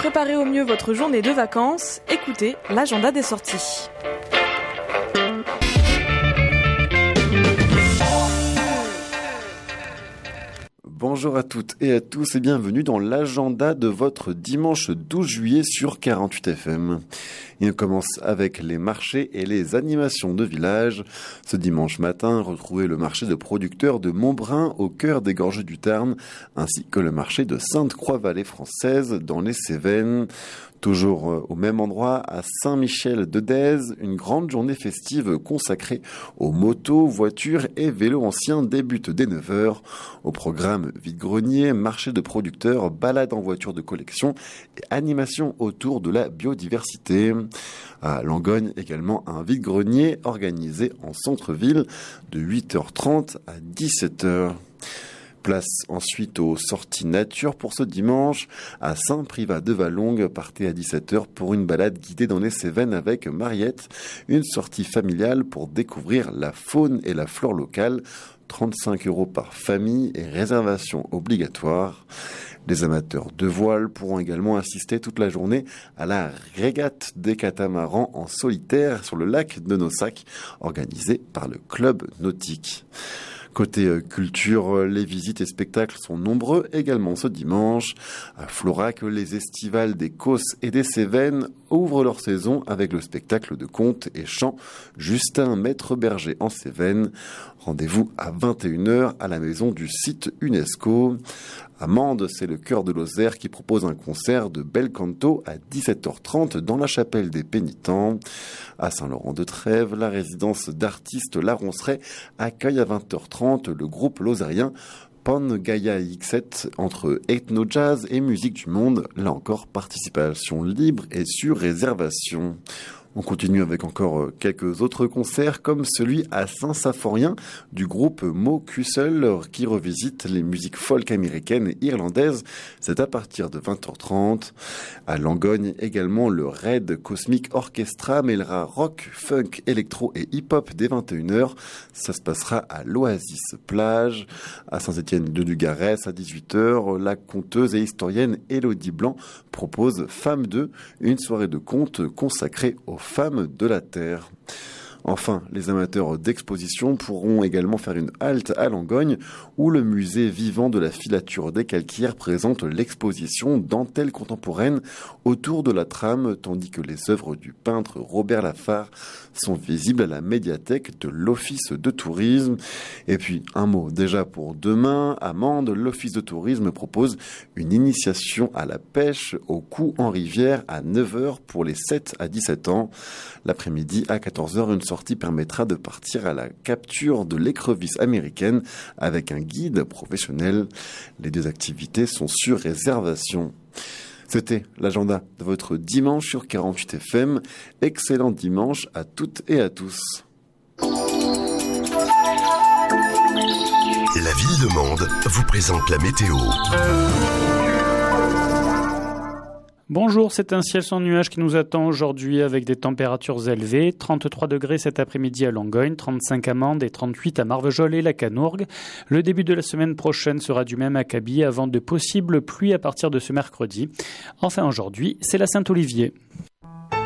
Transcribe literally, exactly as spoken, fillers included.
préparer au mieux votre journée de vacances, écoutez l'agenda des sorties. Bonjour à toutes et à tous et bienvenue dans l'agenda de votre dimanche douze juillet sur quarante-huit F M. Il commence avec les marchés et les animations de village. Ce dimanche matin, retrouvez le marché de producteurs de Montbrun au cœur des Gorges du Tarn, ainsi que le marché de Sainte-Croix-Vallée française dans les Cévennes. Toujours au même endroit, à Saint-Michel-de-Dèze, une grande journée festive consacrée aux motos, voitures et vélos anciens débute dès neuf heures. Au programme vide-grenier, marché de producteurs, balade en voiture de collection et animation autour de la biodiversité. À Langogne, également un vide-grenier organisé en centre-ville de huit heures trente à dix-sept heures. Place ensuite aux sorties nature pour ce dimanche. À Saint-Privat-de-Valongue, partez à dix-sept heures pour une balade guidée dans les Cévennes avec Mariette. Une sortie familiale pour découvrir la faune et la flore locale. trente-cinq euros par famille et réservation obligatoire. Les amateurs de voile pourront également assister toute la journée à la régate des catamarans en solitaire sur le lac de Nossac, organisée par le club nautique. Côté culture, les visites et spectacles sont nombreux également ce dimanche. À Florac, les estivales des Causses et des Cévennes ouvrent leur saison avec le spectacle de contes et chants Justin Maître Berger en Cévennes. Rendez-vous à vingt et une heures à la maison du site UNESCO. À Mende, c'est le Chœur de Lozère qui propose un concert de bel canto à dix-sept heures trente dans la chapelle des Pénitents. À Saint-Laurent-de-Trèves, la résidence d'artistes La Ronceraie accueille à vingt heures trente le groupe lozérien Pangaea X sept entre ethno-jazz et musique du monde. Là encore, participation libre et sur réservation. On continue avec encore quelques autres concerts comme celui à Saint-Symphorien du groupe Mo Cussel qui revisite les musiques folk américaines et irlandaises. C'est à partir de vingt heures trente. À Langogne également, le Red Cosmic Orchestra mêlera rock, funk, électro et hip-hop dès vingt et une heures. Ça se passera à l'Oasis Plage. À Saint-Étienne-de-Lugarès à dix-huit heures, la conteuse et historienne Élodie Blanc propose Femmes deux, une soirée de contes consacrée aux femmes de la Terre. Enfin, les amateurs d'exposition pourront également faire une halte à Langogne où le musée vivant de la filature des calcaires présente l'exposition Dentelle contemporaine autour de la trame, tandis que les œuvres du peintre Robert Lafargue sont visibles à la médiathèque de l'Office de tourisme. Et puis, un mot déjà pour demain, à Mende, l'Office de tourisme propose une initiation à la pêche au coup en rivière à neuf heures pour les sept à dix-sept ans. L'après-midi, à quatorze heures, une sortie permettra de partir à la capture de l'écrevisse américaine avec un guide professionnel. Les deux activités sont sur réservation. C'était l'agenda de votre dimanche sur quarante-huit F M. Excellent dimanche à toutes et à tous. La ville de Mende vous présente la météo. Bonjour, c'est un ciel sans nuages qui nous attend aujourd'hui avec des températures élevées. trente-trois degrés cet après-midi à Langogne, trente-cinq à Mende et trente-huit à Marvejols et la Canourgue. Le début de la semaine prochaine sera du même acabit avant de possibles pluies à partir de ce mercredi. Enfin aujourd'hui, c'est la Saint-Olivier.